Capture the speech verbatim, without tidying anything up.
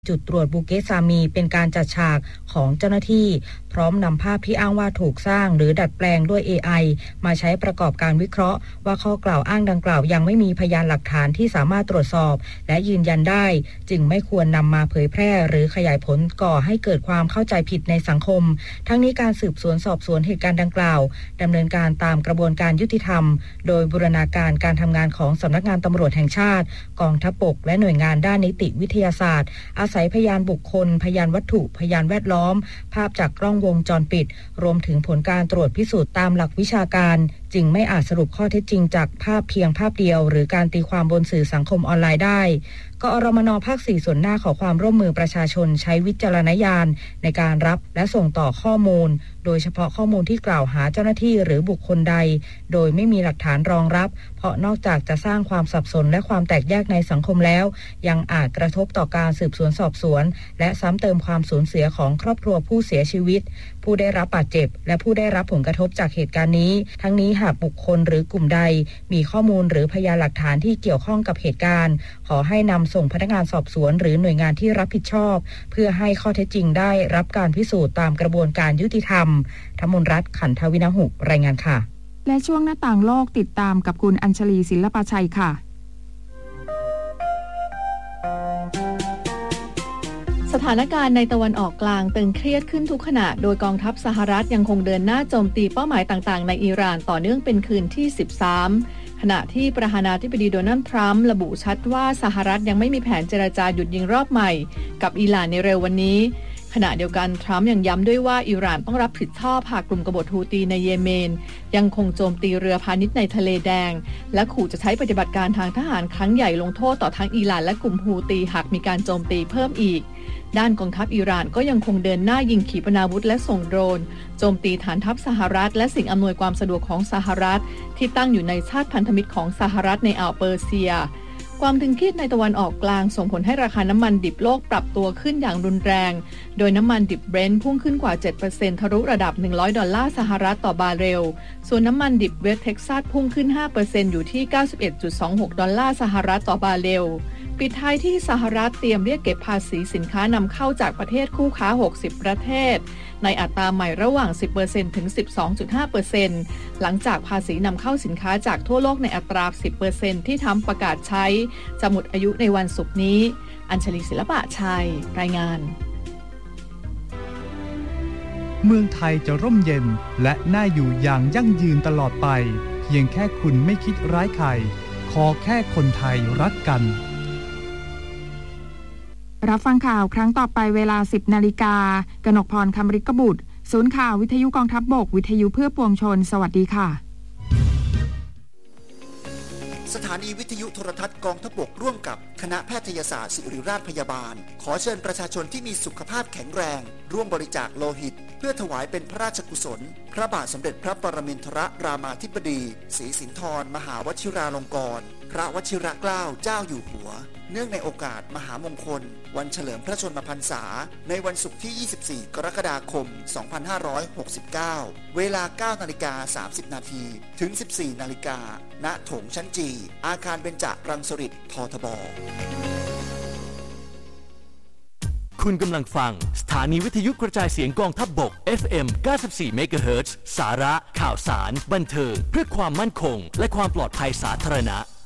จุดตรวจบูเกซามีเป็นการจัดฉากของเจ้าหน้าที่พร้อมนำภาพที่อ้างว่าถูกสร้างหรือดัดแปลงด้วย เอ ไอ มาใช้ประกอบการวิเคราะห์ว่าข้อกล่าวอ้างดังกล่าวยังไม่มีพยานหลักฐานที่สามารถตรวจสอบและยืนยันได้จึงไม่ควรนำมาเผยแพร่หรือขยายผลก่อให้เกิดความเข้าใจผิดในสังคมทั้งนี้การสืบสวนสอบสวนเหตุการณ์ดังกล่าวดำเนินการตามกระบวนการยุติธรรมโดยบูรณาการการทำงานของสำนักงานตำรวจแห่งชาติกองทัพบกและหน่วยงานด้านนิติวิทยาศาสตร์อาศัยพยานบุคคลพยานวัตถุพยานแวดล้อมภาพจากกล้องวงจรปิดรวมถึงผลการตรวจพิสูจน์ตามหลักวิชาการจึงไม่อาจสรุปข้อเท็จจริงจากภาพเพียงภาพเดียวหรือการตีความบนสื่อสังคมออนไลน์ได้กอรมน.ภาคสี่ส่วนหน้าขอความร่วมมือประชาชนใช้วิจารณญาณในการรับและส่งต่อข้อมูลโดยเฉพาะข้อมูลที่กล่าวหาเจ้าหน้าที่หรือบุคคลใดโดยไม่มีหลักฐานรองรับเพราะนอกจากจะสร้างความสับสนและความแตกแยกในสังคมแล้วยังอาจกระทบต่อการสืบสวนสอบสวนและซ้ำเติมความสูญเสียของครอบครัวผู้เสียชีวิตผู้ได้รับบาดเจ็บและผู้ได้รับผลกระทบจากเหตุการณ์นี้ทั้งนี้หากบุคคลหรือกลุ่มใดมีข้อมูลหรือพยานหลักฐานที่เกี่ยวข้องกับเหตุการณ์ขอให้นำส่งพนักงานสอบสวนหรือหน่วยงานที่รับผิดชอบเพื่อให้ข้อเท็จจริงได้รับการพิสูจน์ตามกระบวนการยุติธรรมธมนรัตน์ ขันธวินหุรายงานค่ะและช่วงหน้าต่างโลกติดตามกับคุณอัญชลีศิลปชัยค่ะสถานการณ์ในตะวันออกกลางตึงเครียดขึ้นทุกขณะโดยกองทัพสหรัฐยังคงเดินหน้าโจมตีเป้าหมายต่างๆในอิหร่านต่อเนื่องเป็นคืนที่สิบสามขณะที่ประธานาธิบดีโดนัลด์ทรัมป์ระบุชัดว่าสหรัฐยังไม่มีแผนเจรจาหยุดยิงรอบใหม่กับอิหร่านในเร็ววันนี้ขณะเดียวกันทรัมป์ยังย้ำด้วยว่าอิหร่านต้องรับผิดชอบหากกลุ่มกบฏฮูตีในเยเมนยังคงโจมตีเรือพาณิชย์ในทะเลแดงและขู่จะใช้ปฏิบัติการทางทหารครั้งใหญ่ลงโทษต่อทั้งอิหร่านและกลุ่มฮูตีหากมีการโจมตีเพิ่มอีกด้านกองทัพอิหร่านก็ยังคงเดินหน้ายิงขีปนาวุธและส่งโดรนโจมตีฐานทัพสหรัฐและสิ่งอำนวยความสะดวกของสหรัฐที่ตั้งอยู่ในชาติพันธมิตรของสหรัฐในอ่าวเปอร์เซียความตึงเครียดในตะวันออกกลางส่งผลให้ราคาน้ำมันดิบโลกปรับตัวขึ้นอย่างรุนแรงโดยน้ำมันดิบเบรนท์พุ่งขึ้นกว่า เจ็ดเปอร์เซ็นต์ ทะลุระดับหนึ่งร้อยดอลลาร์สหรัฐต่อบาร์เรลส่วนน้ำมันดิบเวสต์เท็กซัสพุ่งขึ้น ห้าเปอร์เซ็นต์ อยู่ที่ เก้าสิบเอ็ดจุดสองหกดอลลาร์สหรัฐต่อบาร์เรลปิดท้ายที่สหรัฐเตรียมเรียกเก็บภาษีสินค้านำเข้าจากประเทศคู่ค้าหกสิบประเทศในอัตราใหม่ระหว่าง สิบเปอร์เซ็นต์ ถึง สิบสองจุดห้าเปอร์เซ็นต์ หลังจากภาษีนำเข้าสินค้าจากทั่วโลกในอัตรา สิบเปอร์เซ็นต์ ที่ทำประกาศใช้จะหมดอายุในวันศุกร์นี้อัญชลีศิลปะชัยรายงานเมืองไทยจะร่มเย็นและน่าอยู่อย่างยั่งยืนตลอดไปเพียงแค่คุณไม่คิดร้ายใครขอแค่คนไทยรักกันรับฟังข่าวครั้งต่อไปเวลา สิบนาฬิกา กนกพร คำฤกบุตรศูนย์ข่าววิทยุกองทัพบกวิทยุเพื่อปวงชนสวัสดีค่ะสถานีวิทยุโทรทัศน์กองทัพบกร่วมกับคณะแพทยศาสตร์ศิริราชพยาบาลขอเชิญประชาชนที่มีสุขภาพแข็งแรงร่วมบริจาคโลหิตเพื่อถวายเป็นพระราชกุศลพระบาทสมเด็จพระปรมินทรรามาธิบดีศรีสินธรมหาวชิราลงกรณ์พระวชิรเกล้าเจ้าอยู่หัวเนื่องในโอกาสมหามงคลวันเฉลิมพระชนมพรรษาในวันศุกร์ที่ยี่สิบสี่กรกฎาคมสองพันห้าร้อยหกสิบเก้าเวลา เก้านาฬิกาสามสิบนาทีถึง สิบสี่นาฬิกาณโถงชั้นจีอาคารเบญจรังสฤษฎ์ททบคุณกำลังฟังสถานีวิทยุกระจายเสียงกองทัพบก เอฟ เอ็ม เก้าสิบสี่ เมกะเฮิรตซ์ สาระข่าวสารบันเทิงเพื่อความมั่นคงและความปลอดภัยสาธารณะ